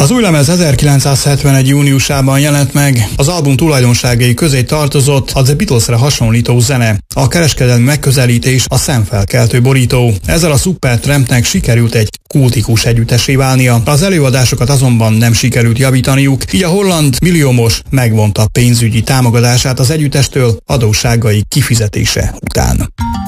Az új lemez 1971. júniusában jelent meg, az album tulajdonságai közé tartozott a The Beatlesre hasonlító zene, a kereskedelmi megközelítés, a szemfelkeltő borító. Ezzel a Supertrampnek sikerült egy kultikus együttessé válnia, az előadásokat azonban nem sikerült javítaniuk, így a holland milliómos megvonta pénzügyi támogatását az együttestől adósságai kifizetése után.